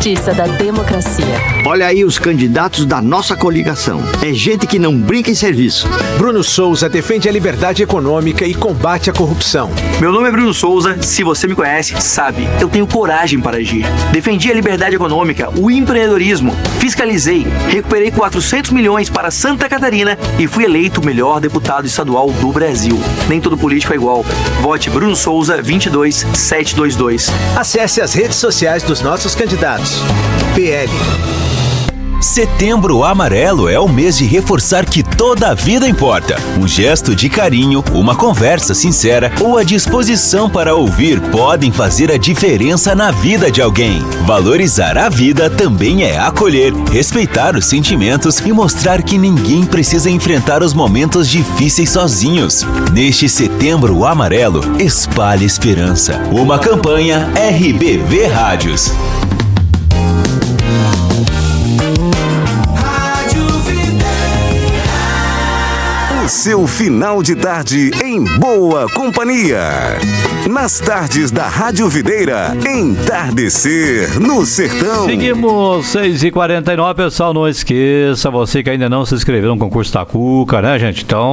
justiça, da democracia. Olha aí os candidatos da nossa coligação. É gente que não brinca em serviço. Bruno Souza defende a liberdade econômica e combate a corrupção. Meu nome é Bruno Souza, se você me conhece, sabe, eu tenho coragem para agir. Defendi a liberdade econômica, o empreendedorismo, fiscalizei, recuperei 400 milhões para Santa Catarina e fui eleito o melhor deputado estadual do Brasil. Nem todo político é igual. Vote Bruno Souza 22722. Acesse as redes sociais dos nossos candidatos. PL. Setembro Amarelo é o mês de reforçar que toda a vida importa. Um gesto de carinho, uma conversa sincera ou a disposição para ouvir podem fazer a diferença na vida de alguém. Valorizar a vida também é acolher, respeitar os sentimentos e mostrar que ninguém precisa enfrentar os momentos difíceis sozinhos. Neste Setembro Amarelo, espalhe esperança. Uma campanha RBV Rádios. Seu final de tarde em boa companhia. Nas tardes da Rádio Videira, Entardecer no Sertão. Seguimos 6h49, pessoal, não esqueça, você que ainda não se inscreveu no concurso da Cuca, né, gente? Então,